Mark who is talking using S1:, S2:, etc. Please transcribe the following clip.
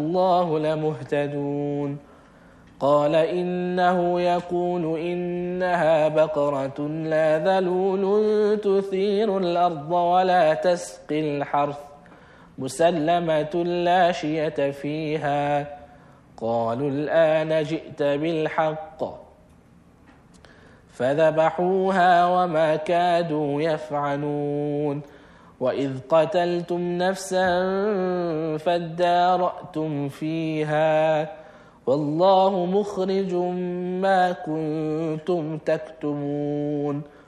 S1: الله لمهتدون. قال إنه يقول إنها بقرة لا ذلول تثير الأرض ولا تسقي الحرث مسلمة لا شية فيها. قالوا الآن جئت بالحق فذبحوها وما كادوا يفعلون. وإذ قتلتم نفسا فادارأتم فيها والله مخرج ما كنتم تكتمون.